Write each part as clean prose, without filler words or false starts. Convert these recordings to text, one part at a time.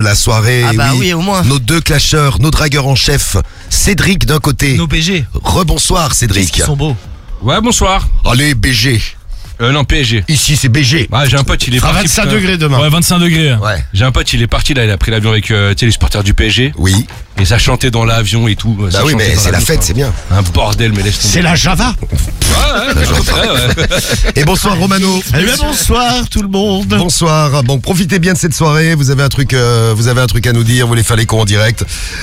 la soirée. Ah bah oui, au moins. Nos deux clasheurs, nos dragueurs en chef, Cédric d'un côté. Nos BG. Rebonsoir Cédric. Ils sont beaux. Ouais, bonsoir. Allez BG. Non, PSG. Ici c'est BG. Ouais, j'ai un pote, il est À parti. 25 degrés demain. Ouais, 25 degrés. Ouais. J'ai un pote, il est parti là, il a pris l'avion avec les supporters du PSG. Oui. Et ça chantait dans l'avion et tout. Bah oui, mais c'est la fête, c'est bien. Un bordel, mais laisse tomber. C'est la Java. Ouais. Et bonsoir Romano. Eh bien, bonsoir tout le monde. Bonsoir. Bon, profitez bien de cette soirée. Vous avez un truc à nous dire. Vous voulez faire les cons en direct.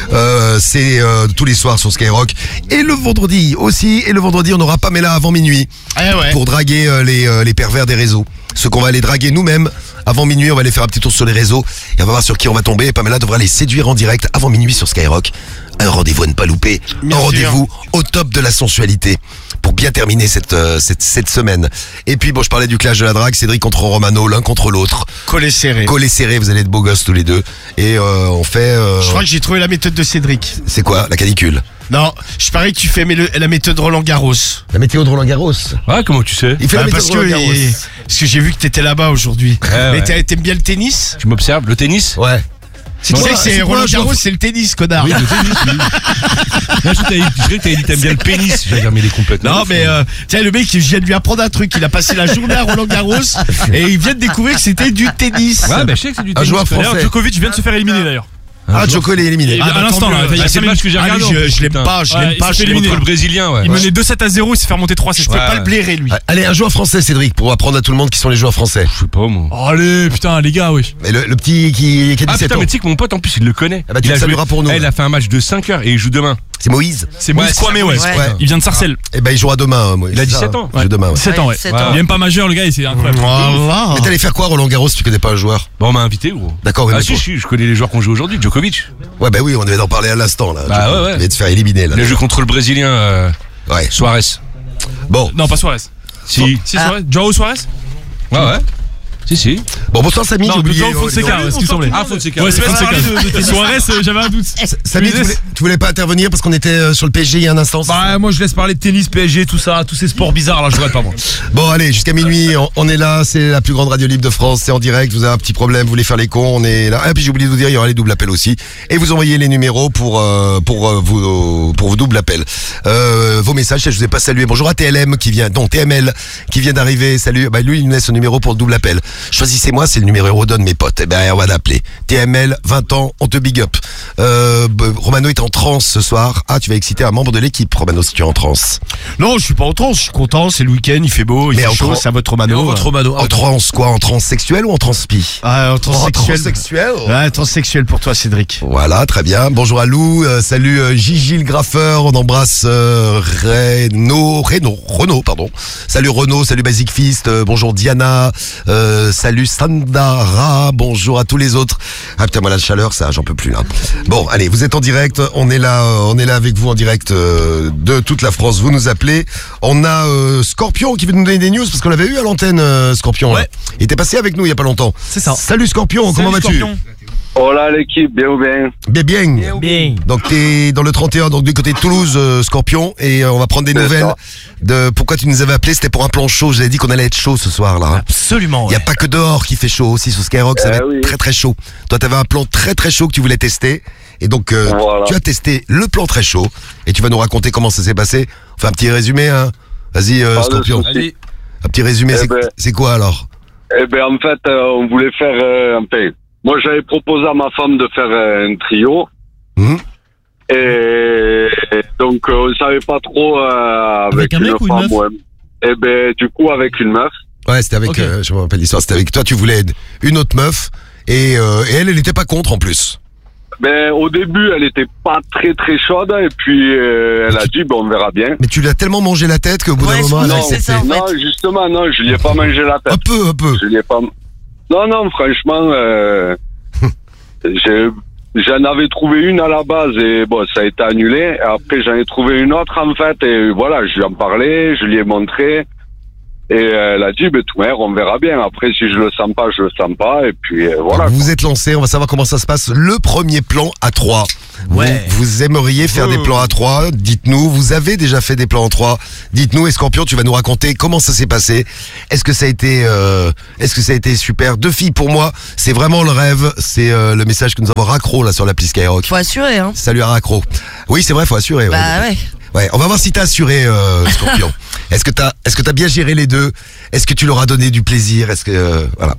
C'est tous les soirs sur Skyrock. Et le vendredi aussi. Et le vendredi, on aura Pamela avant minuit Eh ouais. pour draguer les pervers des réseaux. Ceux qu'on va aller draguer nous-mêmes avant minuit. On va aller faire un petit tour sur les réseaux et on va voir sur qui on va tomber. Et Pamela devra les séduire en direct avant minuit sur Skyrock. Un rendez-vous à ne pas louper. Bien un sûr. rendez-vous au top de la sensualité pour bien terminer cette semaine. Et puis bon, je parlais du clash de la drague, Cédric contre Romano, l'un contre l'autre. Collé serré. Collés serrés, vous allez être beaux gosses tous les deux. Et on fait... Je crois que j'ai trouvé la méthode de Cédric. c'est quoi? La canicule? Non, je parie que tu fais la méthode Roland Garros. La météo de Roland Garros. Ouais, comment tu sais? Il fait la météo Parce de Roland Garros. que j'ai vu que t'étais là-bas aujourd'hui. Ouais. Mais t'aimes bien le tennis? Tu m'observes? Le tennis? Ouais. Tu sais que c'est quoi, Roland je Garros, vois- c'est le tennis, connard. Oui, le tennis, oui. Non, je croyais que t'avais dit t'aimes bien le pénis. J'allais dire, mais il est complètement. Non ouf, mais hein. tiens, le mec, je viens de lui apprendre un truc. Il a passé la journée à Roland Garros et il vient de découvrir que c'était du tennis. Ouais, bah je sais que c'est du Un tennis. joueur d'ailleurs. français. Djokovic vient de se faire éliminer d'ailleurs. Ah, Joko il est éliminé. À l'instant, là, il y a C'est le match que j'ai Ah, regardé. lui, je l'aime pas, je l'aime il pas, s'est je fait l'aime éliminer. Contre le Brésilien, ouais. Il menait 2-7-0, il s'est fait remonter 3-7. Je peux pas le blairer lui. Allez, un joueur français, Cédric, pour apprendre à tout le monde qui sont les joueurs français. Je sais pas, moi. Allez, putain, les gars, oui. Mais le petit qui a 17 Ah putain, ans. mais tu sais que mon pote en plus il le connaît. Ah bah, tu il le a salueras pour nous. Il a fait un match de 5 heures et il joue demain. C'est Moïse. C'est Moïse Kwame, ouais. Ouais. Il vient de Sarcelles. Eh ben, il jouera demain, Moïse. Il a C'est ça, 17 ans. Il joue demain, ouais. 17 ans, ouais. 17 ans. Il est même pas majeur, le gars, c'est incroyable. Voilà. Mais t'allais faire quoi, Roland Garros, si tu connais pas un joueur? Bon, on m'a invité, gros. D'accord, oui, Ah mais si, pour- si, je connais les joueurs qu'on joue aujourd'hui. Djokovic. Ouais, bah oui, on devait en parler à l'instant, là. Bah, Joko. ouais. Il vient de se faire éliminer, là. Il a joué contre le Brésilien Ouais. Suarez. Bon. Non, pas Suarez. Si. Si, Suarez. Joao Suarez. Ouais. Si. Bon, bonsoir, Samy, j'ai Non, oublié. Joao Fonseca, ce qui me semblait. Ah, Fonseca. Ouais, c'est Fonseca. Suarez, j'avais un doute. Samy, tu voulais pas intervenir parce qu'on était sur le PSG il y a un instant? Bah moi je laisse parler de tennis, PSG, tout ça, tous ces sports bizarres là, je regarde pas moi. Bon, allez, jusqu'à minuit, on est là, c'est la plus grande radio libre de France, c'est en direct, vous avez un petit problème, vous voulez faire les cons, on est là. Et puis j'ai oublié de vous dire, il y aura les doubles appels aussi. Et vous envoyez les numéros pour vos doubles appels. Vos messages, je vous ai pas salué. Bonjour à TML qui vient d'arriver, salut. Bah lui, il nous laisse son numéro pour le double appel. Choisissez-moi, c'est le numéro Eurodon, mes potes. Eh ben, on va l'appeler. TML, 20 ans, on te big up. Romano est en transe ce soir. Ah, tu vas exciter un membre de l'équipe, Romano, si tu es en transe. Non, je suis pas en transe, je suis content, c'est le week-end, il fait beau, il Mais fait en chaud, tran- c'est à votre Romano. En transe quoi? En transe sexuelle ou en transpi? Ah, en transsexuel. Transsexuel. Ouais, transsexuel pour toi, Cédric. Voilà, très bien. Bonjour à Lou, salut Gigi le graffeur, on embrasse Renaud, pardon. Salut Renaud, salut Basic Fist, bonjour Diana, salut Sandara, bonjour à tous les autres. Ah putain, moi la chaleur, ça, j'en peux plus là. Bon, allez, vous êtes en direct, on est là avec vous en direct de toute la France. Vous nous appelez. On a Scorpion qui veut nous donner des news parce qu'on l'avait eu à l'antenne, Scorpion. Ouais. Là. Il était passé avec nous il y a pas longtemps. C'est ça. Salut Scorpion, comment vas-tu? Hola l'équipe, bien ou bien? Bien. Bien. Donc t'es dans le 31, donc du côté de Toulouse, Scorpion, et on va prendre des C'est nouvelles ça. de pourquoi tu nous avais appelé. C'était pour un plan chaud. J'avais dit qu'on allait être chaud ce soir là. Absolument. Il y a pas que dehors qui fait chaud aussi sur Skyrock, ça va être oui. très très chaud. Toi t'avais un plan très très chaud que tu voulais tester, et donc Voilà. tu as testé le plan très chaud, et tu vas nous raconter comment ça s'est passé. On fait un petit résumé, hein. Vas-y Pas de Scorpion. souci. Allez. Un petit résumé. Eh C'est ben. c'est quoi alors? Eh ben en fait, on voulait faire moi j'avais proposé à ma femme de faire un trio. Mhm. Et donc on savait pas trop avec un une mec ou une femme meuf? ouais. Et ben du coup avec une meuf. Ouais, c'était avec. Ok. Je me rappelle l'histoire. C'était avec toi. Tu voulais une autre meuf, et elle était pas contre en plus. Ben au début elle était pas très très chaude et puis elle a dit ben on verra bien. Mais tu l'as tellement mangé la tête qu'au bout d'un Ouais, moment, je elle a pense que c'est accepté. ça. En Non justement non je lui ai pas mangé la tête. Un peu. Je l'ai pas. Non, franchement, j'en avais trouvé une à la base et bon, ça a été annulé. Et après, j'en ai trouvé une autre en fait et voilà, je lui en parlais, je lui ai montré. Et elle a dit, tout mère, on verra bien. Après, si je le sens pas, je le sens pas. Et puis voilà. Vous vous êtes lancé, on va savoir comment ça se passe. Le premier plan à 3. Ouais. Vous aimeriez faire des plans à 3. Dites-nous, vous avez déjà fait des plans en 3. Dites-nous, et Scorpion, tu vas nous raconter comment ça s'est passé. Est-ce que ça a été super? 2 filles pour moi, c'est vraiment le rêve. C'est le message que nous avons Raccro là sur l'appli Skyrock. Faut assurer, hein. Salut à Raccro. Oui, c'est vrai, faut assurer. Bah ouais. Ouais, on va voir si t'as assuré, Scorpion. Est-ce que t'as bien géré les deux? Est-ce que tu leur as donné du plaisir? Est-ce que voilà.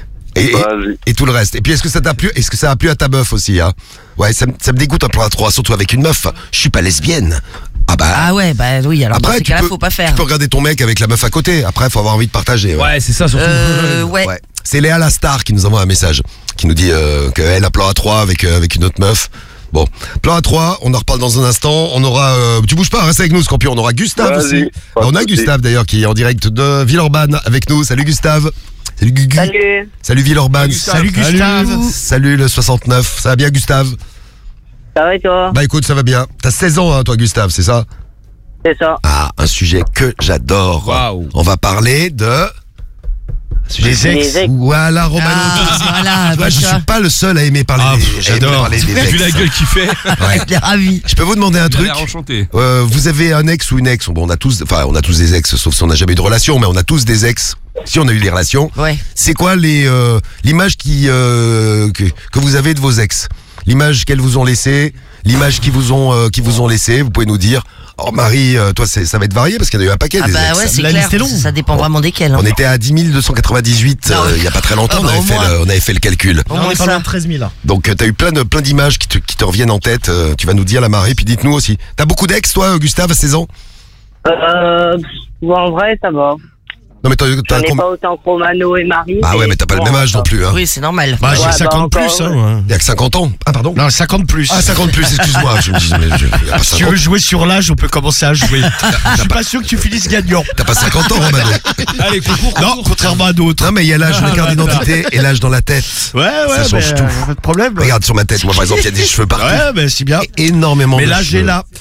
Et tout le reste. Et puis est-ce que ça t'a plu? Est-ce que ça a plu à ta meuf aussi, hein? Ouais, ça me dégoûte un plan à 3, surtout avec une meuf. Je suis pas lesbienne. Ah ouais, bah oui, alors dans ces cas-là, faut pas faire. Tu peux regarder ton mec avec la meuf à côté. Après, faut avoir envie de partager. Ouais, c'est ça surtout. Ouais. C'est Léa Lastar qui nous envoie un message, qui nous dit qu'elle a plan à 3 avec une autre meuf. Bon, plan à 3, on en reparle dans un instant. On aura, tu bouges pas, reste avec nous, Scorpion. On aura Gustave aussi. On a Gustave d'ailleurs qui est en direct de Villeurbanne avec nous. Salut Gustave. Salut Gugu. Salut Villeurbanne. Salut Gustave. Salut le 69. Ça va bien Gustave? Ça va et toi? Bah écoute, ça va bien. T'as 16 ans hein, toi Gustave, c'est ça? C'est ça. Ah, un sujet que j'adore. Waouh. On va parler de... Les ex. Voilà, Romano. Voilà, Tu vois, je suis pas le seul à aimer parler j'adore. des Vu la ex. gueule qu'il fait. Ouais. Il est ravi. Je peux vous demander un Il a truc? l'air enchanté. Vous avez un ex ou une ex? Bon, on a tous des ex, sauf si on n'a jamais eu de relation, mais on a tous des ex. Si on a eu des relations. Ouais. C'est quoi l'image que vous avez de vos ex? L'image qu'elles vous ont laissée, l'image qu'ils vous ont laissée. Vous pouvez nous dire. Oh Marie, toi ça va être varié parce qu'il y en a eu un paquet Ah des bah ex. ouais, c'est La clair. liste est longue. Ça dépend vraiment desquels. Hein. On était à 10 298 il y a pas très longtemps. Ah bah, on avait fait le calcul. Au Là, on moins est pas loin ça. de 13 000 là. Donc t'as eu plein d'images qui te reviennent en tête. Tu vas nous dire la Marie, puis dites-nous aussi. T'as beaucoup d'ex toi, Gustave, à 16 ans? Bon, en vrai, ça va. Non mais J'en ai pas autant que Romano et Marie. Ah ouais, mais t'as pas le même âge non plus. Hein. Oui, c'est normal. Bah, j'ai Ouais, 50 bah, plus, encore, hein. Il y a que 50 ans. Ah pardon. Non, 50 plus. Ah 50 plus, excuse-moi. Je me dis, mais il y a pas Si tu 50. veux jouer sur l'âge, on peut commencer à jouer. Je suis pas sûr que tu finisses gagnant. T'as pas 50 ans, Romano. Allez, concours. Non, contrairement à d'autres. Non mais il y a l'âge, la carte d'identité et l'âge dans la tête. Ouais, Ça change tout. pas de problème. Regarde sur ma tête, moi par exemple, il y a des cheveux partout. Ouais, ben c'est bien. Énormément Mais de là, cheveux. j'ai là.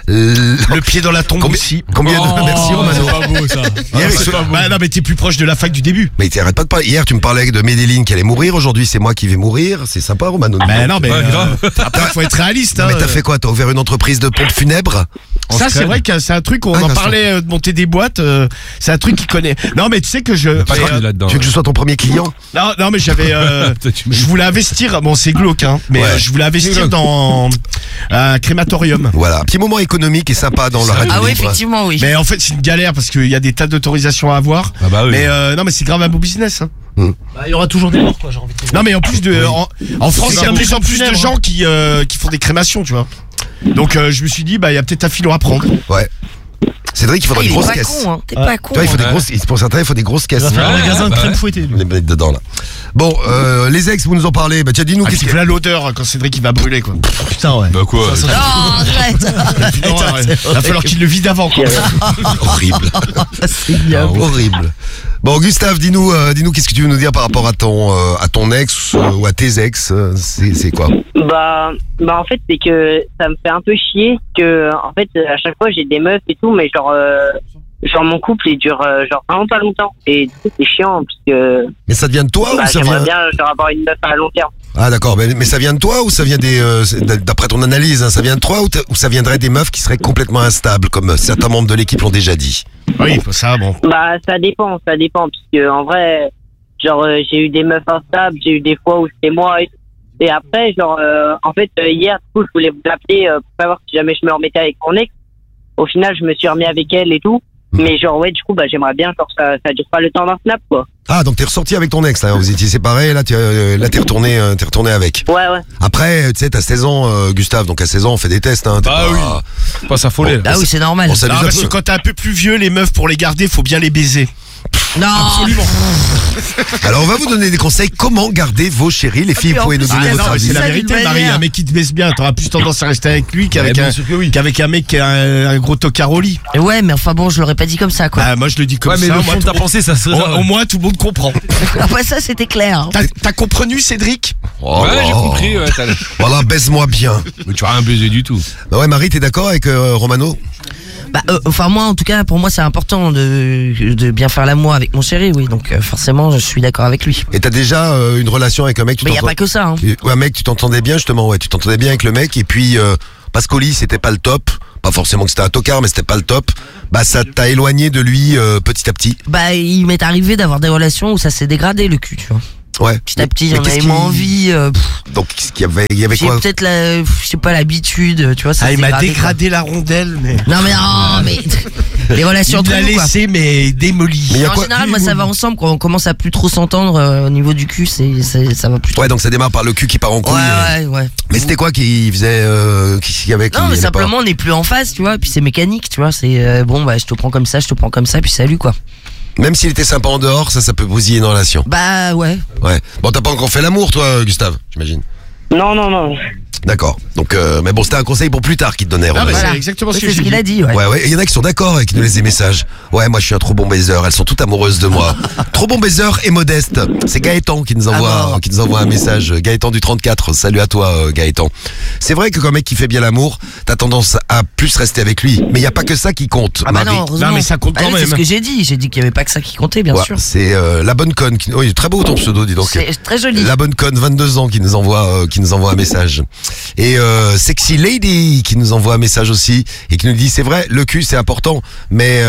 Le Le pied dans la tombe aussi. Combien de... Merci Romano. C'est pas beau ça. Hier, C'est pas beau. Bah non, mais t'es plus proche de la fac du début. Mais t'arrêtes pas de parler. Hier, tu me parlais de Medellin qui allait mourir. Aujourd'hui, c'est moi qui vais mourir. C'est sympa, Romano. Bah non, mais Ouais, grave. après, faut être réaliste. Non, Hein. mais t'as fait quoi? T'as ouvert une entreprise de pompes funèbres? Ça, c'est vrai que c'est un truc, on Ah, en bien parlait de monter des boîtes. C'est un truc qu'il connaît. Non, mais tu sais que je. Pas grave là-dedans. Tu veux que je sois ton premier client? Non, mais j'avais. Je voulais investir. Bon, c'est glauque, hein. Mais Ouais. je voulais investir dans un crématorium. Voilà. Petit moment économique et sympa dans la radio Ah oui, libre. effectivement, oui. Mais en fait, c'est une galère parce qu'il y a des tas d'autorisations à avoir. Ah bah oui. Mais non, mais c'est grave un beau business. Hein. Bah, il y aura toujours des morts, quoi, j'ai envie de dire. Non, mais en plus de. En France, il y a de plus en plus de gens qui font des crémations, tu vois. Donc, je me suis dit, bah, il y a peut-être un filon à prendre. Ouais. Cédric, il faudra Ah, une il est grosse pas caisse. con, hein. T'es pas con. Tu vois, il faut hein. des grosses, pour certains, il faut des grosses caisses. Il va faire un Ouais, magasin de bah crème ouais. fouettée, lui. Les mettre dedans, là. Bon, les ex, vous nous en parlez. Bah, tiens, dis-nous, Ah, qu'est-ce c'est que... là l'odeur quand Cédric il va brûler, quoi. Putain, ouais. Bah quoi Non, arrête. Non, ouais. Il va falloir qu'il le vide avant, quoi. Horrible. C'est bien. Horrible. Bon, Gustave, dis-nous, qu'est-ce que tu veux nous dire par rapport à ton ex ou à tes ex? C'est quoi? Bah, en fait, c'est que ça me fait un peu chier que, en fait, à chaque fois, j'ai des meufs et tout, mais genre mon couple, il dure, genre, vraiment pas longtemps. Et du coup, c'est chiant, parce que, Mais ça vient de toi bah, ou ça j'aimerais vient... bien, genre, avoir une meuf à long terme. Ah d'accord, mais ça vient de toi ou ça vient d'après ton analyse, hein, ça vient de toi ou ça viendrait des meufs qui seraient complètement instables, comme certains membres de l'équipe l'ont déjà dit? Oui, ça, bon. Bah, ça dépend, parce que, en vrai, genre, j'ai eu des meufs instables, j'ai eu des fois où c'était moi et après, genre, en fait, hier, du coup, je voulais vous appeler pour savoir si jamais je me remettais avec mon ex. Au final, je me suis remis avec elle et tout. Mais genre, ouais, du coup, bah, j'aimerais bien, genre, ça dure pas le temps d'un snap, quoi. Ah, donc t'es ressorti avec ton ex, là, vous étiez séparés, là t'es retourné avec. Ouais, ouais. Après, tu sais, t'as 16 ans, Gustave, donc à 16 ans, on fait des tests, hein. Ah oui. Faut pas s'affoler. Ah oui, c'est normal. On s'amuse Non, un parce que peu. quand t'es un peu plus vieux, les meufs, pour les garder, faut bien les baiser. Non. Absolument. Alors, on va vous donner des conseils, comment garder vos chéris, les filles, puis, en vous pouvez nous plus, donner ah, votre non, mais avis. c'est la Ça, vérité, d'une Marie. manière. Un mec qui te baisse bien, t'auras plus tendance à rester avec lui qu'avec bien un, sûr que oui. qu'avec un mec qui a un gros tocard au lit. Ouais, mais enfin bon, je l'aurais pas dit comme ça, quoi. Bah, moi, je le dis comme Ouais, mais ça. le moi, fond de ta tout le monde- pensée, ça serait ça. Au moins, tout le monde comprend. Après ça, c'était clair. T'as compris, Cédric? Oh, Ouais, j'ai oh. compris. Ouais, Voilà, baise-moi bien. Mais tu vas rien baiser du tout. Bah ouais, Marie, t'es d'accord avec Romano? Enfin moi en tout cas pour moi c'est important de bien faire l'amour avec mon chéri, oui, donc forcément je suis d'accord avec lui. Et t'as déjà une relation avec un mec, Mais y a pas que ça, hein. Ouais, un mec, tu t'entendais bien justement, ouais, tu t'entendais bien avec le mec et puis parce qu'au lit c'était pas le top, pas forcément que c'était un tocard mais c'était pas le top, bah ça t'a éloigné de lui petit à petit. Bah il m'est arrivé d'avoir des relations où ça s'est dégradé le cul, tu vois. Ouais. Petit à petit, Mais j'en qu'est-ce avais qui- moins envie. Donc qu'est-ce qu'il y avait J'ai quoi? peut-être je sais pas, l'habitude, tu vois, ça Ah, se il m'a dégradait, dégradé la rondelle, mais. quoi. Non mais les relations Il entre l'a nous, quoi. laissé, mais démoli. Mais y a En quoi? général, moi ça va ensemble quand on commence à plus trop s'entendre au niveau du cul, ça va plus trop. Ouais, donc ça démarre par le cul qui part en couille. Ouais. Mais c'était quoi qui faisait qui avait qui Non mais allait simplement on n'est plus en phase, tu vois, puis c'est mécanique, tu vois, c'est bon bah je te prends comme ça, puis salut quoi. pas Même s'il était sympa en dehors, ça peut bousiller une relation. Bah ouais. Ouais. Bon, t'as pas encore fait l'amour toi, Gustave, j'imagine. Non. D'accord. Donc mais bon, c'était un conseil pour plus tard qu'il te donnait. Ah, mais Romain. Voilà. c'est exactement ce Ouais, que c'est j'ai ce qu'il dit. a dit, ouais. Ouais, il y en a qui sont d'accord et qui nous laissent des messages. Ouais, moi je suis un trop bon baiser, elles sont toutes amoureuses de moi. Trop bon baiser et modeste. C'est Gaëtan qui nous envoie un message. Gaëtan du 34. Salut à toi Gaëtan. C'est vrai que comme mec qui fait bien l'amour, t'as tendance à plus rester avec lui. Mais il y a pas que ça qui compte. Ah bah Marie. non, heureusement. Non, mais ça compte Bah quand oui, même. C'est ce que j'ai dit qu'il y avait pas que ça qui comptait, bien Ouais, sûr. c'est la bonne conne qui... Oui, très beau ton pseudo, dis donc. C'est très joli. La bonne conne, 22 ans, qui nous envoie un message. Et Sexy Lady qui nous envoie un message aussi et qui nous dit c'est vrai, le cul c'est important, mais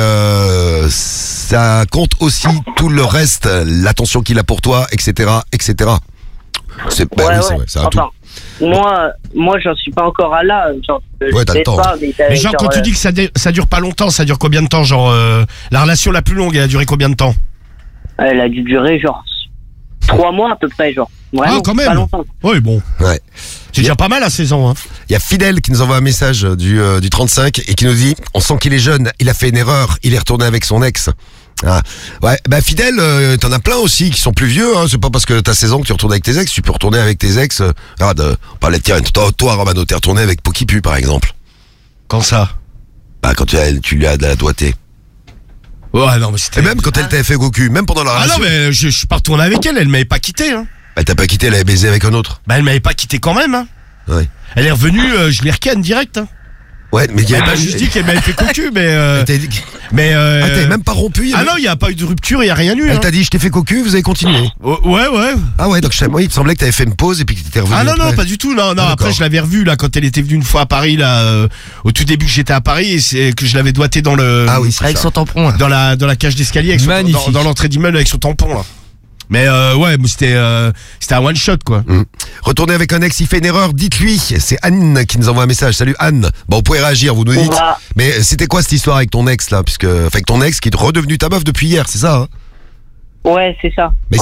ça compte aussi tout le reste, l'attention qu'il a pour toi, etc., etc. C'est bah oui, c'est vrai, ça a tout. Moi, j'en suis pas encore à là. Genre, Ouais, t'as le temps. Mais genre, quand tu dis que ça dure pas longtemps, ça dure combien de temps? Genre, la relation la plus longue, elle a duré combien de temps? Elle a dû durer genre 3 mois à peu près, genre. Vraiment, Ah, quand même. Pas longtemps. Oui, bon. Ouais. C'est déjà pas mal à 16 ans, hein. Il y a Fidèle qui nous envoie un message du 35 et qui nous dit on sent qu'il est jeune, il a fait une erreur, il est retourné avec son ex. Ah. Ouais, bah Fidèle, t'en as plein aussi qui sont plus vieux, hein. C'est pas parce que t'as 16 ans que tu retournes avec tes ex, tu peux retourner avec tes ex. Regarde, on parlait de tiens, toi Romano, t'es retourné avec Pokipu par exemple. Quand ça? Bah quand tu lui as de la doigté. Ouais, non, mais c'était. Et même quand elle t'avait fait Goku, même pendant la Ah relation. non, mais je suis pas retourné avec elle m'avait pas quitté, hein. Bah t'as pas quitté, elle avait baisé avec un autre. Bah, elle m'avait pas quitté quand même, hein. Ouais. Elle est revenue, je l'ai recane direct, hein. Ouais, mais il y Elle avait m'a pas juste dit qu'elle m'avait fait cocu, mais. Elle t'a dit- Mais. Ah, t'avais même pas rompu. il y Ah avait- non, il y a pas eu de rupture, il y a rien eu. Elle hein. t'a dit je t'ai fait cocu, vous avez continué. Ouais. Ah ouais, donc moi il me semblait que t'avais fait une pause et puis que t'étais revenu. Ah non, après. non, pas du tout. Non, Ah, après d'accord. je l'avais revue là quand elle était venue une fois à Paris là, au tout début que j'étais à Paris et c'est que je l'avais doigté dans le. Ah oui, c'est Avec ça. son tampon, là. Dans la cage d'escalier avec son, Magnifique. dans l'entrée d'immeuble avec son tampon là. Mais ouais, mais c'était un one shot quoi. Retournez avec un ex, il fait une erreur, dites-lui. C'est Anne qui nous envoie un message. Salut Anne. Bon, vous pouvez réagir, vous nous dites. Bah, Mais c'était quoi cette histoire avec ton ex là, puisque avec ton ex qui est redevenu ta meuf depuis hier, c'est ça hein? ouais, c'est ça. Mais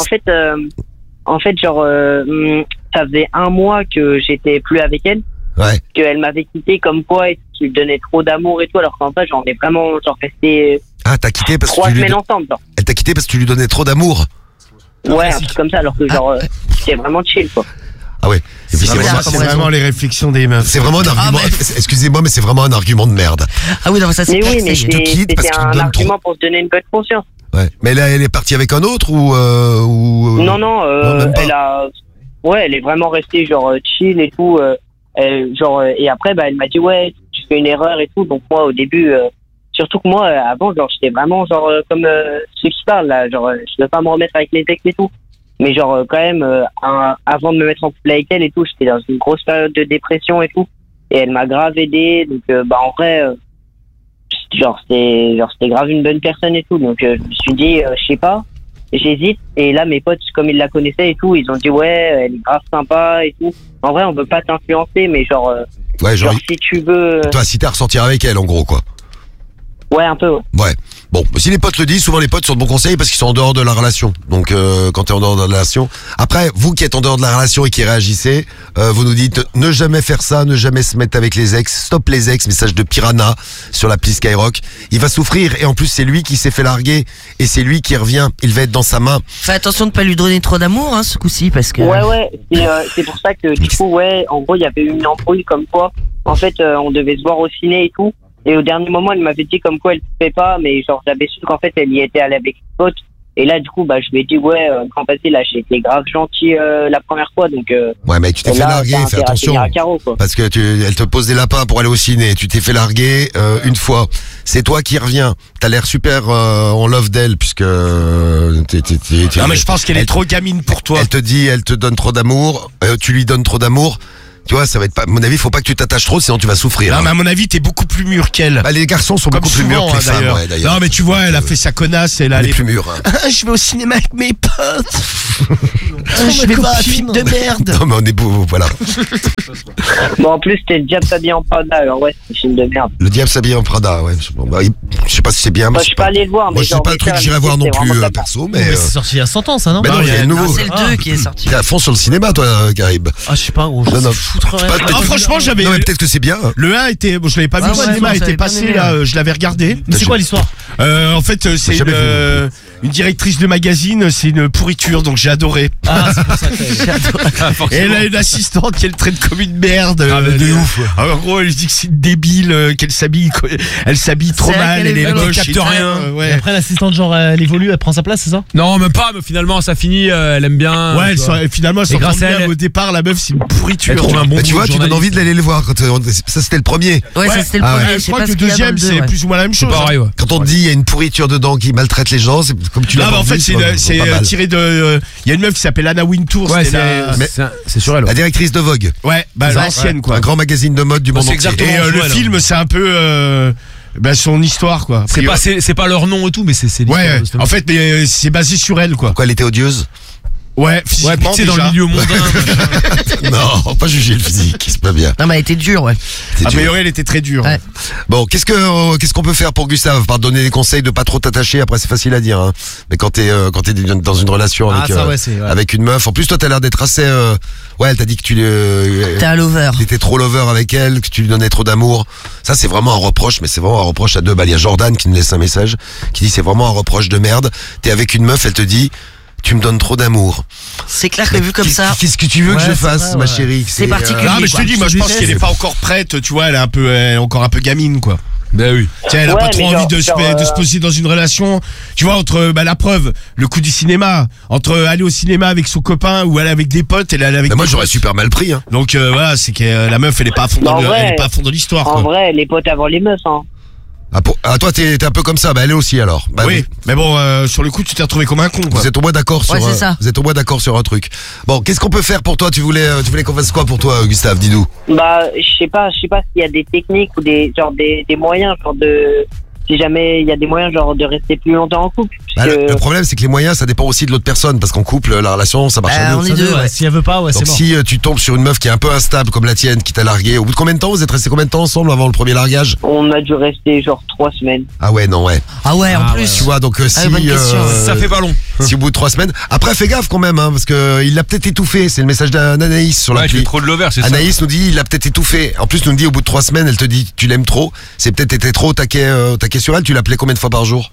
En fait, genre, ça faisait 1 mois que j'étais plus avec elle, Ouais. qu'elle m'avait quitté comme quoi, et qu'il me donnait trop d'amour et tout, alors qu'en fait, j'en ai vraiment, genre, resté Ah, t'as quitté parce que 3 tu lui semaines ensemble, genre. elle t'a quitté parce que tu lui donnais trop d'amour. Ouais, un truc comme ça, alors que genre, c'était vraiment chill, quoi. Ah ouais. Et puis Ça c'est veut vraiment, dire C'est comme raison. vraiment les réflexions des meufs. c'est vraiment un argument. Excusez-moi, mais c'est vraiment un argument de merde. Ah oui, non, mais ça c'est Mais clair, oui, mais je te quitte parce c'était qu'il me un donne argument pour se donner une bonne conscience. Ouais. Mais là, elle est partie avec un autre ou Non, même pas. elle est vraiment restée genre chill et tout. Et après, bah, elle m'a dit ouais, tu fais une erreur et tout. Donc moi, au début, surtout que moi, avant, genre, j'étais vraiment genre comme ceux qui parlent là, genre, je veux pas me remettre avec les ex et tout. Mais genre quand même, avant de me mettre en couple avec elle et tout, j'étais dans une grosse période de dépression et tout. Et elle m'a grave aidé. Donc bah en vrai, c'était grave une bonne personne et tout. Donc je me suis dit, je sais pas. J'hésite, et là mes potes, comme ils la connaissaient et tout, ils ont dit ouais, elle est grave sympa et tout. En vrai, on veut pas t'influencer, mais genre, Ouais, genre, si tu veux, toi, si t'as à ressortir avec elle, en gros, quoi. ouais, un peu. Ouais. Ouais. Bon, si les potes le disent, souvent les potes sont de bons conseils parce qu'ils sont en dehors de la relation. Donc quand t'es en dehors de la relation, après vous qui êtes en dehors de la relation et qui réagissez, vous nous dites ne jamais faire ça, ne jamais se mettre avec les ex, stop les ex, message de Piranha sur l'appli Skyrock. Il va souffrir et en plus c'est lui qui s'est fait larguer et c'est lui qui revient, il va être dans sa main. Fais attention de pas lui donner trop d'amour, hein, ce coup-ci, parce que. Ouais, c'est pour ça que du coup, ouais, en gros, il y avait eu une embrouille comme quoi, en fait, on devait se voir au ciné et tout. Et au dernier moment, elle m'avait dit comme quoi elle pouvait pas, mais genre j'avais su qu'en fait elle y était allée avec ses potes Et là, du coup, bah, je lui ai dit, grand passé, là, j'ai été grave gentil la première fois, donc. Ouais, mec, tu t'es fait larguer, fais attention. Parce que elle te pose des lapins pour aller au ciné. Tu t'es fait larguer une fois. C'est toi qui reviens. T'as l'air super en love d'elle, puisque non, mais je pense qu'elle est trop gamine pour toi. Elle te donne trop d'amour. Tu lui donnes trop d'amour. Tu vois, ça va être pas. À mon avis, faut pas que tu t'attaches trop, sinon tu vas souffrir. Non, mais à mon avis, t'es beaucoup plus mûr qu'elle. Bah, les garçons sont beaucoup plus mûrs que les femmes, ouais, d'ailleurs. Non, mais tu vois, elle a fait sa connasse, elle est plus mûre. Hein. Je vais au cinéma avec mes potes. Je vais voir un film de merde. Non, mais on est beau, voilà. Bon, en plus, c'était le diable s'habille en Prada, alors ouais, c'est un film de merde. Le diable s'habille en Prada, ouais. Je sais pas si c'est bien. Moi, je suis pas allé le voir, mais moi, je sais pas le truc que j'irai voir non plus, perso, mais. C'est sorti il y a 100 ans, ça, non? Mais non, il y a le nouveau. C'est le 2 qui est sorti. T'es à fond sur le cinéma, toi, Carib. Ah, je sais pas, gros. Franchement, j'avais. Non, mais peut-être que c'est bien. Le 1 était. Bon, je l'avais pas vu au cinéma, était passé là, je l'avais regardé. Mais c'est quoi l'histoire? En fait, c'est une directrice de magazine, c'est une pourriture, donc j'ai adoré. Ah, c'est pour ça que et elle a une assistante qu'elle traite comme une merde. Ah, mais de ouf. En gros, elle dit que c'est une débile, qu'elle s'habille trop mal, elle est moche, capte rien. Ouais. Et après, l'assistante, genre, elle évolue, elle prend sa place, c'est ça? Non, même pas, mais finalement, ça finit, elle aime bien. Ouais, finalement, elle s'en grâce à bien. elle- Au départ, la meuf, c'est une pourriture. Elle trouve un bon Bah, tu vois, tu donnes journaliste. envie d'aller les voir. Ça, c'était le premier. Ouais, ça c'était le Ah ouais. premier. Je Je sais crois pas que ce le qu'il y a dans deuxième, le c'est deux, ouais. plus ou moins la même chose. Pareil, ouais. Quand on te dit il y a une pourriture dedans qui maltraite les gens, c'est comme tu l'as Non, mais en fait, c'est tiré de. Il y a une meuf qui s'appelle Anna Wintour. Ouais, c'était c'est sur elle. la directrice de Vogue. Ouais, bah l'ancienne quoi. Un grand magazine de mode du monde c'est entier. exactement- Et le ouais, film, c'est un peu son histoire quoi. C'est pas leur nom et tout, mais c'est l'histoire Ouais, de ce en fait, mais c'est basé sur elle quoi. Pourquoi elle était odieuse? Ouais, Ouais, puis physiquement tu sais, dans le déjà. milieu mondain. Non, pas juger le physique, c'est pas bien. Non, mais elle était dure, ouais. C'est A dur. priori, elle était très dure. Ouais. Bon, qu'est-ce qu'on peut faire pour Gustave? Par donner des conseils de pas trop t'attacher. Après, c'est facile à dire, hein. Mais quand t'es dans une relation avec ça, ouais, c'est, ouais. avec une meuf, en plus toi t'as l'air d'être assez. Ouais, elle t'a dit que T'es un lover. t'étais trop lover avec elle, que tu lui donnais trop d'amour. Ça, c'est vraiment un reproche, mais c'est vraiment un reproche à deux balles. Il y a Jordan qui nous laisse un message, qui dit c'est vraiment un reproche de merde. T'es avec une meuf, elle te dit tu me donnes trop d'amour. C'est clair que vu comme ça. Qu'est-ce que tu veux que Ouais, je c'est fasse, vrai, ma ouais. chérie? C'est particulier. Non, mais je te quoi. dis, moi je pense qu'elle est pas encore prête, tu vois, elle est encore un peu gamine quoi. Ben oui. Tiens, elle a Ouais, pas trop mais envie genre, de se poser dans une relation. Tu vois, entre la preuve, le coup du cinéma, entre aller au cinéma avec son copain ou aller avec des potes, elle est avec. Mais moi des j'aurais potes. super mal pris, hein. Donc voilà, c'est que la meuf, elle est pas à fond En vrai, elle est pas à fond dans l'histoire. En quoi. vrai, les potes avant les meufs, hein. Toi t'es un peu comme ça, bah elle est aussi alors. Bah, Oui, mais bon, sur le coup, tu t'es retrouvé comme un con. Quoi. Vous êtes au moins d'accord sur. Ouais, c'est ça. Vous êtes au moins d'accord sur un truc. Bon, qu'est-ce qu'on peut faire pour toi? Tu voulais qu'on fasse quoi pour toi, Gustave? Dis-nous. Bah, je sais pas s'il y a des techniques ou des moyens, genre de. Si jamais il y a des moyens, genre de rester plus longtemps en couple. Bah, le problème, c'est que les moyens, ça dépend aussi de l'autre personne, parce qu'en couple, la relation, ça marche à on deux. est deux, ouais. Si elle veut pas, ouais, c'est Donc mort. si tu tombes sur une meuf qui est un peu instable comme la tienne, qui t'a largué, au bout de combien de temps vous êtes restés combien de temps ensemble avant le premier largage? On a dû rester genre 3 semaines. Ah ouais, non, ouais. Ah ouais, en plus. Tu vois, donc si bonne question. Ça fait pas long. si au bout de 3 semaines, après fais gaffe quand même, hein, parce que il l'a peut-être étouffé. C'est le message d'Anaïs sur Ouais, l'appli. tu fais trop de lover, c'est ça. Anaïs nous dit il l'a peut-être étouffé. En plus nous dit au bout de 3 semaines, elle te dit tu l'aimes trop. C'est peut-être été trop taqué sur elle. Tu l'appelais combien de fois par jour?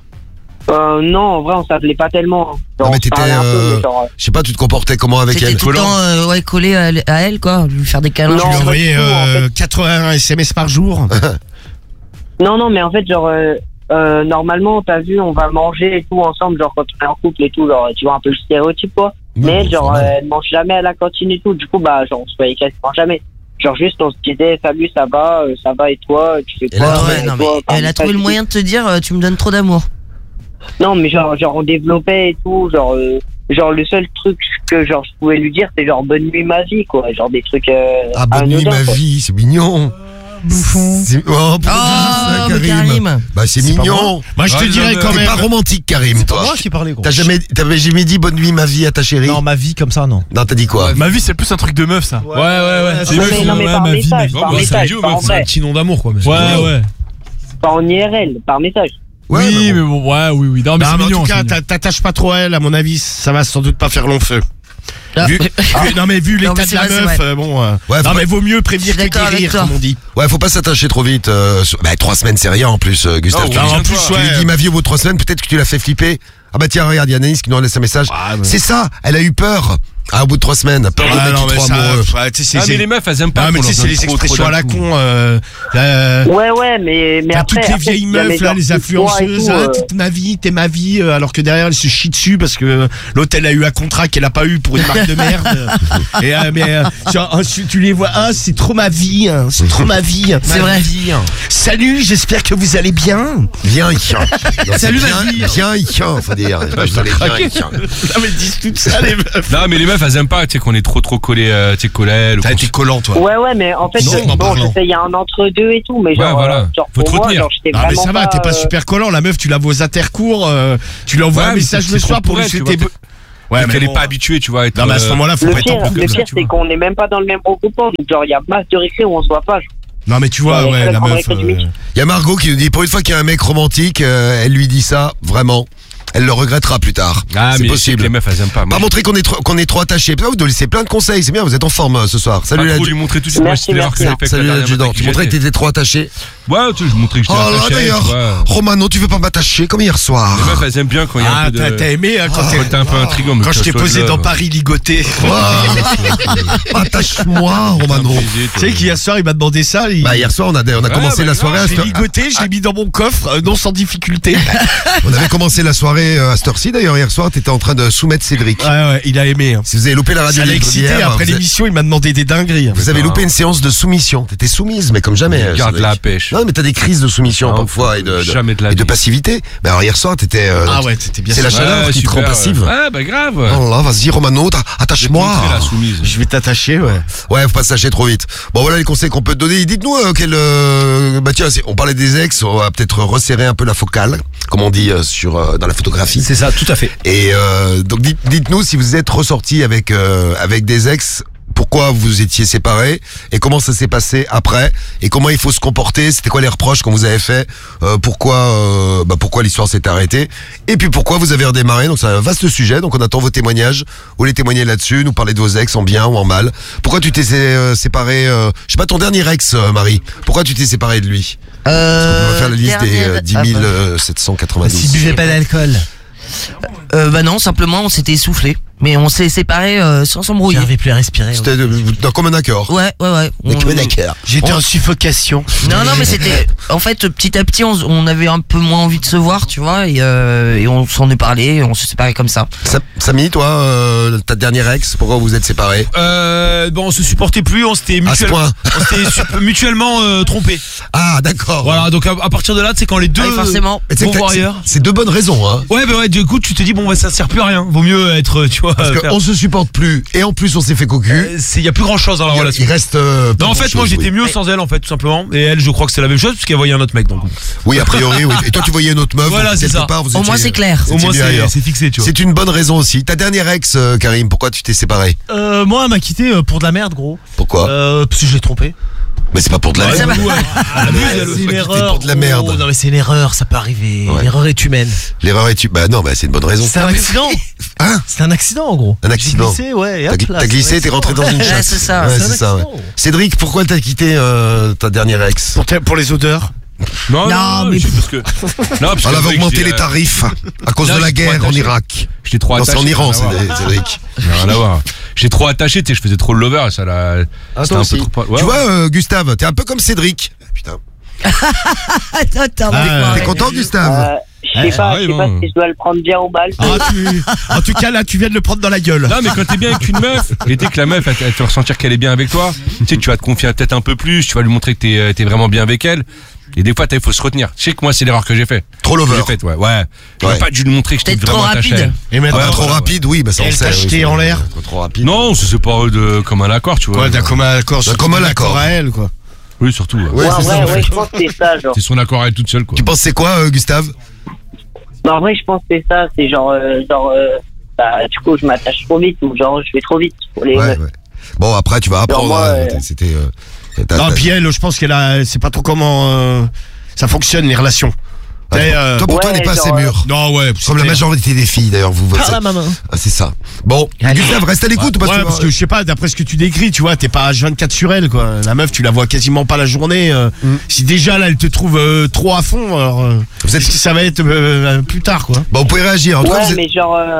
Non, en vrai, on s'appelait pas tellement. Genre, Non, mais on se parlait un peu, mais genre, je sais pas, tu te comportais comment avec C'était elle? tout le temps collé à elle, quoi. Lui faire des câlins. Non, Tu lui pas envoyais du tout, en fait. 80 SMS par jour. Non, mais en fait, genre, normalement, t'as vu, on va manger et tout ensemble, genre, quand on est en couple et tout, genre, tu vois, un peu le stéréotype, quoi. Mais, genre, elle mange jamais à la cantine et tout, du coup, bah, genre, on se voyait quasiment jamais. Genre, juste, on se disait, salut, ça va et toi, tu fais Et quoi? là, Ouais, non, mais elle a trouvé le moyen de te dire tu me donnes trop d'amour. Non, mais genre, on développait et tout, genre, le seul truc que, genre, je pouvais lui dire, c'est genre, bonne nuit, ma vie, quoi. Genre, des trucs, Ah, bonne nuit, anodins, ma quoi. vie, c'est mignon. Bouffon. Oh, pourquoi tu dis ça, mais Karim. Bah, c'est C'est pas mignon. Moi, je te Ouais, dirais non, quand T'es même. pas romantique, Karim, C'est toi. moi qui parlais, gros. T'avais jamais dit bonne nuit, ma vie à ta chérie? Non, ma vie comme ça, non. Non, t'as dit quoi? Ma vie, c'est plus un truc de meuf, ça. Ouais, C'est Non, meuf, mais, non, mais ouais, par ma vie, message, mais- par Ouais, c'est un message, vieux, pas en c'est un vrai. petit nom d'amour, quoi. Ouais. Pas en IRL, par message. Ouais, Oui, bah bon. mais bon, ouais, oui. Non, mais Non, c'est mais en mignon. tout cas, c'est mignon. t'attaches pas trop à elle, à mon avis, ça va sans doute pas faire long feu. Ah. Non, mais vu l'état mais de c'est la vrai, c'est meuf, vrai. bon. Ouais, faut Non, pas- mais vaut mieux prévenir Je suis que d'accord avec guérir, toi. comme on dit. Ouais, faut pas s'attacher trop vite. 3 semaines, c'est rien en plus, Gustave. Non, Tu ouais, lui- en plus, tu lui ouais. dis ma vie au bout de 3 semaines, peut-être que tu l'as fait flipper. Ah bah tiens, regarde, il y a Anaïs qui nous laisse un message. Ah, ouais. C'est ça, elle a eu peur. Ah, au bout de 3 semaines, peur de mec qui est trop amoureux. tu sais, Ah, mais les meufs, elles aiment pas. Ah, mais qu'on tu sais, leur c'est les donne trop expressions à la d'un coup. con. Ouais, mais T'as après. toutes les après, vieilles si jamais, meufs, là, genre, les tu te vois et influenceuses, tout, toute ma vie, t'es ma vie, alors que derrière, elle se chie dessus parce que l'autre, elle a eu un contrat qu'elle a pas eu pour une marque de merde. Et, tu les vois, c'est trop ma vie, c'est trop ma vie. C'est vrai. Salut, j'espère que vous allez bien. Bien, Ichan. Salut, ma vie. Bien, Ichan, faut dire. Je t'allais bien, Ichan. Non, mais disent tout ça, les meufs. Non, mais les meufs, elles aiment pas, tu sais, qu'on est trop collé, tu sais, collé à elle. ou T'as qu'on été se- collant, toi. Ouais, mais en fait, Non, en bon, parlant. je sais, il y a un entre-deux et tout, mais Ouais, genre, voilà. genre Faut pour te moi, retenir. genre, j'étais Ah, mais vraiment ça va, t'es pas super collant. La meuf, tu la vois aux intercours, tu lui envoies Ouais, un mais message c'est le trop soir pour pour lui elle, tu souhaiter. vois. Ouais, Elle est bon. pas habituée, tu vois, à être. Non, mais à ce moment-là, faut Le pas être en pire, couple le comme ça, pire, tu c'est vois. qu'on n'est même pas dans le même regroupement, donc genre, il y a masse de récré où on se voit pas. Non, mais tu vois, Ouais, ouais, la on meuf. récré du midi. Il y a Margot qui nous dit, pour une fois qu'il y a un mec romantique, elle lui dit ça, vraiment. Elle le regrettera plus tard. Ah, c'est mais possible. Les meufs, elles aiment pas. Pas montrer qu'on est trop attaché. Vous nous laissez plein de conseils, c'est bien, vous êtes en forme ce soir. Salut Pas la trop lui montrer tout de suite. Moi, Merci, c'est l'erreur que j'avais fait avec Salut la dernière l'adjudant. meuf Tu qui montrais que j'étais. t'étais trop attaché. Ouais, tu sais, je montrais que j'étais Oh là attaché, d'ailleurs, tu vois. Romano, tu veux pas m'attacher comme hier soir. Les meufs, elles aiment bien quand il y a un Ah, peu de. t'as aimé quand Quand t'es un peu intriguant. mais quand je que t'ai ça soit posé de dans love. Paris ligoté. Attache-moi, Romano. Tu sais qu'hier soir, il m'a demandé ça. Bah hier soir on a commencé la soirée à J'ai ligoté, je l'ai mis dans mon coffre, non sans difficulté. on avait commencé la soirée à cette heure-ci d'ailleurs hier soir t'étais en train de soumettre Cédric. Ouais, il a aimé. Si vous avez loupé la radio Ça l'a libre excité. d'hier, Après vous avez- l'émission, il m'a demandé des dingueries. vous avez loupé une séance de soumission. T'étais soumise mais comme jamais. Garde Cédric. la pêche. Non mais t'as des crises de soumission Non, parfois et jamais de la et de vie. passivité. Mais alors hier soir t'étais. Ah ouais, c'était bien. c'est la sûr. chaleur qui te rend super, passive. Ouais, bah grave. Oh là, vas-y Romano, J'ai attache-moi. montré la soumise. Je vais t'attacher, ouais. Ouais, faut pas se lâcher trop vite. Bon voilà les conseils qu'on peut te donner. Dites-nous bah tiens, on parlait des ex, on va peut-être resserrer un peu la focale, comme on dit dans la photographie. C'est ça, tout à fait. Et donc dites-nous si vous êtes ressortis avec des ex, pourquoi vous étiez séparés et comment ça s'est passé après et comment il faut se comporter, c'était quoi les reproches qu'on vous avait fait, pourquoi l'histoire s'est arrêtée et puis pourquoi vous avez redémarré. Donc c'est un vaste sujet, donc on attend vos témoignages, vous les témoigner là-dessus, nous parler de vos ex en bien ou en mal. Pourquoi tu t'es séparé, je sais pas, ton dernier ex Marie, pourquoi tu t'es séparé de lui? On va faire la liste des 10 792. S'il buvait pas d'alcool. Bah non, simplement on s'était essoufflé. Mais on s'est séparés sans s'embrouiller. J'arrivais plus à respirer. C'était d'un commun accord. Ouais. J'étais en suffocation. Non, mais c'était... En fait, petit à petit, on avait un peu moins envie de se voir, tu vois, et on s'en est parlé, et on se séparait comme ça. Samy, toi, ta dernière ex, pourquoi vous êtes séparés? Bon, on se supportait plus, on s'était À ce point. mutuellement trompés. Ah, d'accord. Voilà, donc à partir de là, c'est quand les deux Ouais, forcément. Mais tu sais vont que voir c'est- ailleurs. C'est deux bonnes raisons, hein. Ouais, bah ouais, du coup, tu te dis, bon, bah, ça sert plus à rien. Vaut mieux être, tu vois. Parce qu'on se supporte plus, et en plus on s'est fait cocu. Il y a plus grand chose dans la relation. Il reste. Non, en fait, moi j'étais mieux sans elle, en fait, tout simplement. Et elle, je crois que c'est la même chose, puisqu'elle voyait un autre mec, donc. Oui, a priori, oui. Et toi, tu voyais une autre meuf. Voilà, donc c'est quelque ça. part, vous Au moins, étiez- c'est clair. vous Au étiez moins, mieux ailleurs. c'est fixé, tu vois. C'est une bonne raison aussi. Ta dernière ex, Karim, pourquoi tu t'es séparé? Moi, elle m'a quitté pour de la merde, gros. Pourquoi? Parce que je l'ai trompé. Mais c'est pas pour de la Ça merde. va. C'est une quitté erreur. pour de la merde. gros. Non, mais c'est une erreur, ça peut arriver. Ouais. L'erreur est humaine. L'erreur est Bah non, bah c'est une bonne raison. C'est un accident. Hein? C'est un accident, en gros. Un accident. J'ai glissé, ouais. et T'as hop là, t'as glissé, t'es rentré dans une Ouais, chasse. c'est ça. Ouais, C'est un c'est ça, ouais. accident. Cédric, pourquoi elle t'a quitté ta dernière ex? Pour les odeurs. Non, mais- c'est parce que. Non, parce Elle que avait augmenté les tarifs à cause Non, de la j'étais trop guerre en attaché. Irak. J'étais trop Non, attaché. c'est en Iran, ça n'a rien à voir. Cédric. Ça n'a rien à voir. J'étais trop attaché, tu sais, je faisais trop le lover, et ça l'a. C'était un peu trop. Ouais, Tu ouais. vois, Gustave, t'es un peu comme Cédric. Putain. Attends, T'es content, Gustave? Je sais pas, ça je sais arrive, pas hein. si je dois le prendre bien ou mal. En tout cas, là, tu viens de le prendre dans la gueule. Non, mais quand t'es bien avec une meuf, et dès que la meuf, elle te fait ressentir qu'elle est bien avec toi, tu sais que tu vas te confier peut-être un peu plus, tu vas lui montrer que t'es vraiment bien avec elle. Et des fois, il faut se retenir. Je sais que moi, c'est l'erreur que j'ai fait. Trop lover. J'ai fait, ouais. J'aurais Ouais. pas dû lui montrer que j'étais Peut-être vraiment trop attaché à rapide. elle. Et maintenant, Ouais, trop rapide, oui, bah ça on Elle sait. t'a oui, jeté c'est- en l'air. Trop rapide. Non, c'est pas comme un accord, tu vois. Ouais, d'un commun accord. D'un commun accord. à elle, quoi. Oui, surtout. Ouais, Ouais, c'est ça. ouais, je pense que c'est ça, genre. C'est son accord à elle toute seule, quoi. Tu penses c'est quoi, Gustave? Bah, en vrai, je pense que c'est ça, c'est genre, bah, du coup, je m'attache trop vite, ou genre, je vais trop vite pour les Ouais, meufs. ouais. Bon, après, tu vas apprendre. moi, hein, C'était. Non, puis elle, je pense qu'elle a. C'est pas trop comment ça fonctionne, les relations. Toi, pour toi, Ouais, elle n'est pas assez genre, mûre. Non, ouais. Comme la majorité des filles, d'ailleurs, vous Par la maman. Ah, c'est ça. Bon, Gustave, reste à l'écoute. Ouais, parce parce que je sais pas, d'après ce que tu décris, tu vois, t'es pas H24 sur elle, quoi. La meuf, tu la vois quasiment pas la journée. Si déjà, là, elle te trouve trop à fond, alors. Vous êtes- Est-ce que ça va être plus tard, quoi. Bon, vous pouvez réagir. En tout cas, Ouais, vous êtes- mais genre,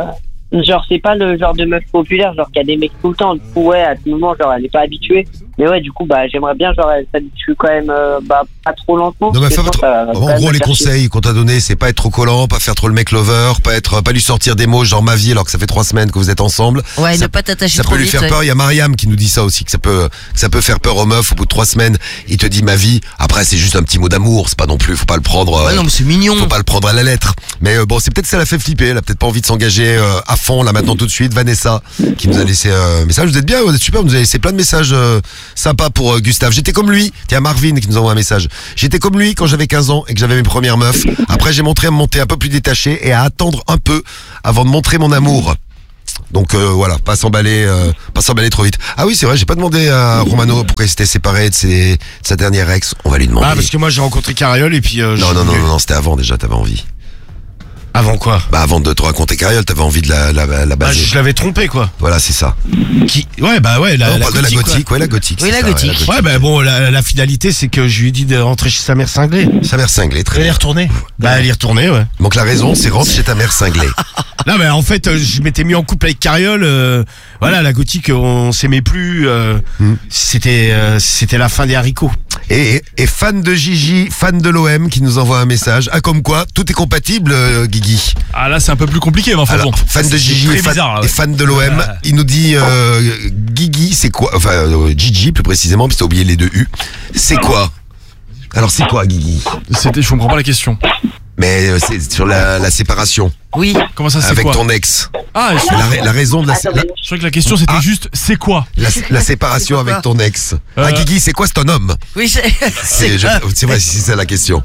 Genre, c'est pas le genre de meuf populaire, genre, qui a des mecs tout le temps. Du coup, ouais, à tout moment, genre, elle est pas habituée. Mais ouais, du coup, bah, j'aimerais bien, genre, elle s'habitue quand même, pas trop lentement. Non, mais parce que fais pas sinon, trop- ça va quand En même gros, la les faire chier. conseils qu'on t'a donnés, c'est pas être trop collant, pas faire trop le mec lover, pas lui sortir des mots genre ma vie alors que ça fait 3 semaines que vous êtes ensemble. Ouais, Ça- ne pas t'attacher Ça trop peut lui vite. faire ouais. peur. Il y a Mariam qui nous dit ça aussi, que ça peut faire peur aux meufs. Au bout de 3 semaines, il te dit ma vie. Après, c'est juste un petit mot d'amour. C'est pas non plus, faut pas le prendre. Ouais, non, mais c'est mignon. Faut pas le prendre à la lettre. Mais bon, c'est peut-être ça l'a fait flipper. Elle a peut-être pas envie de s'engager à fond là maintenant tout de suite. Vanessa qui nous a laissé un message. Vous êtes bien, vous êtes super. Vous nous avez laissé plein de messages sympas pour Gustave. J'étais comme lui. Tiens, Marvin qui nous envoie un message. J'étais comme lui quand j'avais 15 ans et que j'avais mes premières meufs. Après, j'ai montré à me monter un peu plus détaché et à attendre un peu avant de montrer mon amour. Donc voilà, pas s'emballer trop vite. Ah oui, c'est vrai, j'ai pas demandé à Romano pourquoi il s'était séparé de sa dernière ex. On va lui demander. Ah, parce que moi, j'ai rencontré Cariole et puis. Non, c'était avant déjà, t'avais envie. Avant quoi? Bah avant de te raconter Cariole, t'avais envie de la Bah, baser. je l'avais trompé, quoi. Voilà, c'est ça. Qui? Ouais, bah ouais, On parle de la quoi. gothique, ouais, la gothique. Oui, c'est la ça, gothique. Ouais, bah bon, la finalité, c'est que je lui ai dit de rentrer chez sa mère cinglée. Sa mère cinglée, très Elle est bien. retournée. Bah, elle y est retournée, ouais. Donc la raison, c'est rentre chez ta mère cinglée. Non, mais en fait, je m'étais mis en couple avec Cariole. Voilà, la gothique, on s'aimait plus. C'était la fin des haricots. Et fan de Gigi, fan de l'OM qui nous envoie un message. Ah, comme quoi, tout est compatible, Guigui. Ah là, c'est un peu plus compliqué, mais enfin Alors, bon. fan de Gigi très et fan, bizarre, là, et ouais. fan de l'OM, il nous dit Guigui, c'est quoi? Enfin, Gigi plus précisément, parce que t'as oublié les deux U. C'est quoi? Alors c'est quoi, Guigui? Je comprends pas la question. Mais c'est sur la séparation Oui. Comment ça, c'est avec quoi ton ex. Ah, La raison de Ah, je crois que la question c'était juste, c'est quoi? la séparation C'est quoi avec ton ex. Ah, Guigui, c'est quoi, c'est ton homme? Oui, C'est vrai, c'est ça la question.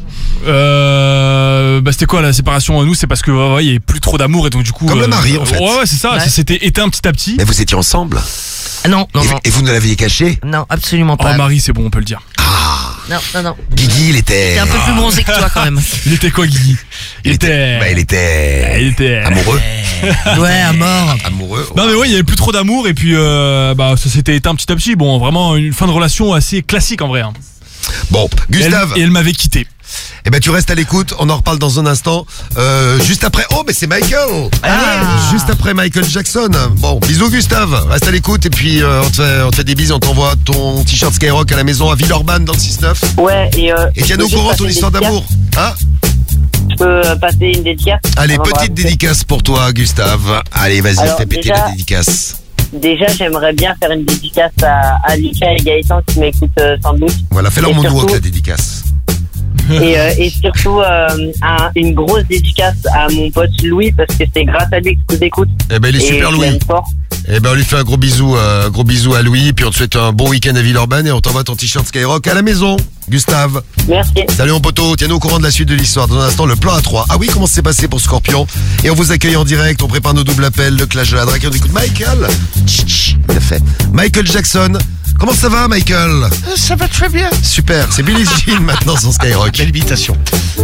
Bah c'était quoi la séparation? Nous, c'est parce que ouais, il y avait plus trop d'amour et donc du coup. Comme le mari, en fait. Ouais, c'est ça. Ouais. Ça s'était éteint petit à petit. Mais vous étiez ensemble Non, non, non. et vous ne l'aviez caché? Non, absolument Oh, pas. Marie, c'est bon, on peut le dire. Non, non, non. Guigui, il était... T'es un peu plus bronzé que toi quand même. Il était quoi, Guigui? Il était amoureux. Ouais, à mort. Amoureux. Non mais ouais, il y avait plus trop d'amour et puis bah ça s'était éteint petit à petit. Bon, vraiment une fin de relation assez classique en vrai. Hein. Bon, Gustave. Et elle m'avait quitté. Eh ben tu restes à l'écoute, on en reparle dans un instant. Juste après. Oh mais c'est Michael. Juste après Michael Jackson. Bon, bisous Gustave. Reste à l'écoute et puis on te fait des bisous, on t'envoie ton t-shirt Skyrock à la maison à Villeurbanne dans le 6-9. Ouais, Et tiens-nous au courant ton histoire d'amour. Hein? Je peux passer une dédicace? Allez, Avant de petite raconter. dédicace pour toi Gustave. Allez, vas-y, Alors, fais péter déjà- la dédicace. Déjà, j'aimerais bien faire une dédicace à Lucas et Gaëtan qui m'écoutent sans doute. Voilà, fais-leur Et mon surtout- avec la dédicace. Et surtout, une grosse dédicace à mon pote Louis parce que c'est grâce à lui que je vous écoute. Eh ben il est Et super je Louis. l'aime fort. Eh ben on lui fait un gros bisou à Louis, puis on te souhaite un bon week-end à Villeurbanne et on t'envoie ton t-shirt Skyrock à la maison. Gustave. Merci. Salut mon poteau, tiens-nous au courant de la suite de l'histoire. Dans un instant, le plan A3. Ah oui, comment ça s'est passé pour Scorpion? Et on vous accueille en direct, on prépare nos doubles appels, le clash de la drague. On écoute Michael. Bien fait. Michael Jackson. Comment ça va, Michael? Ça va très bien. Super, c'est Billie Jean maintenant sur Skyrock. Quelle imitation.